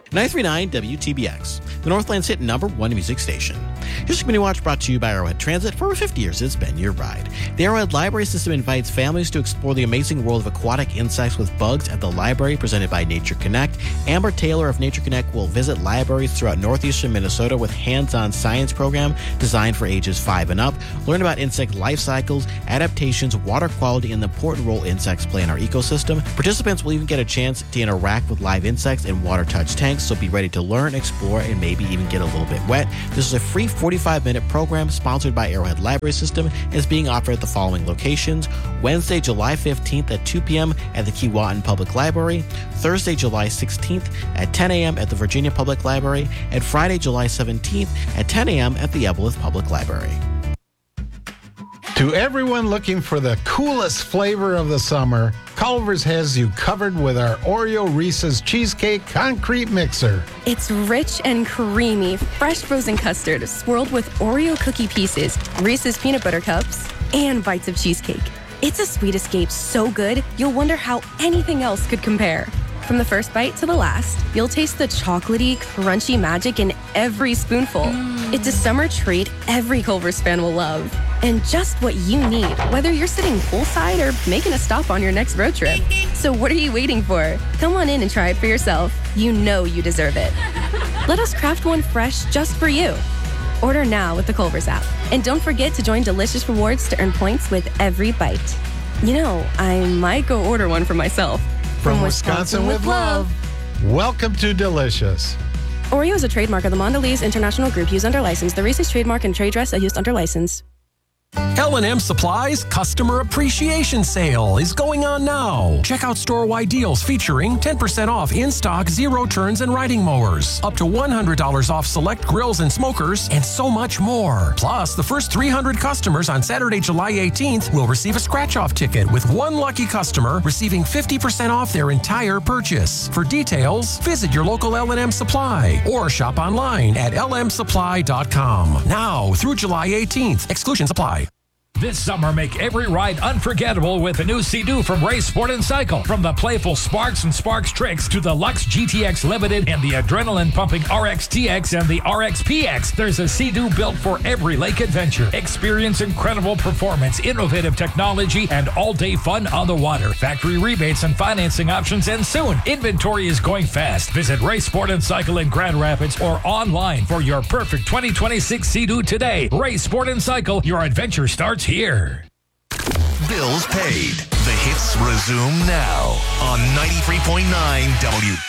93.9 WTBX, the Northland's hit #1 music station. Here's your Community Watch brought to you by Arrowhead Transit. For over 50 years, it's been your ride. The Arrowhead Library System invites families to explore the amazing world of aquatic insects with bugs at the library, presented by Nature Connect. Amber Taylor of Nature Connect will visit libraries throughout northeastern Minnesota with hands-on science program designed for ages 5 and up. Learn about insect life cycles, adaptations, water quality, and the important role insects play in our ecosystem. Participants will even get a chance to interact with live insects in water-touch tanks, so be ready to learn, explore, and maybe even get a little bit wet. This is a free 45-minute program sponsored by Arrowhead Library System and is being offered at the following locations: Wednesday, July 15th at 2 p.m. at the Keewatin Public Library, Thursday, July 16th at 10 a.m. at the Virginia Public Library, and Friday, July 17th at 10 a.m. at the Evelyn Public Library. To everyone looking for the coolest flavor of the summer, Culver's has you covered with our Oreo Reese's Cheesecake Concrete Mixer. It's rich and creamy, fresh frozen custard swirled with Oreo cookie pieces, Reese's peanut butter cups, and bites of cheesecake. It's a sweet escape so good, you'll wonder how anything else could compare. From the first bite to the last, you'll taste the chocolatey, crunchy magic in every spoonful. It's a summer treat every Culver's fan will love. And just what you need, whether you're sitting poolside or making a stop on your next road trip. So what are you waiting for? Come on in and try it for yourself. You know you deserve it. Let us craft one fresh just for you. Order now with the Culver's app. And don't forget to join Delicious Rewards to earn points with every bite. You know, I might go order one for myself. From Wisconsin with love. Welcome to Delicious. Oreo is a trademark of the Mondelez International Group used under license. The Reese's trademark and trade dress are used under license. L&M Supply's Customer Appreciation Sale is going on now. Check out store-wide deals featuring 10% off in-stock zero-turns and riding mowers, up to $100 off select grills and smokers, and so much more. Plus, the first 300 customers on Saturday, July 18th will receive a scratch-off ticket, with one lucky customer receiving 50% off their entire purchase. For details, visit your local L&M Supply or shop online at lmsupply.com. Now through July 18th. Exclusions apply. This summer, make every ride unforgettable with a new Sea-Doo from Ray Sport & Cycle. From the playful Sparks and Sparks Tricks to the Lux GTX Limited and the adrenaline-pumping RX-TX and the RX-PX, there's a Sea-Doo built for every lake adventure. Experience incredible performance, innovative technology, and all-day fun on the water. Factory rebates and financing options end soon. Inventory is going fast. Visit Ray Sport & Cycle in Grand Rapids or online for your perfect 2026 Sea-Doo today. Ray Sport & Cycle, your adventure starts here. Bills paid. The hits resume now on 93.9 WTBX.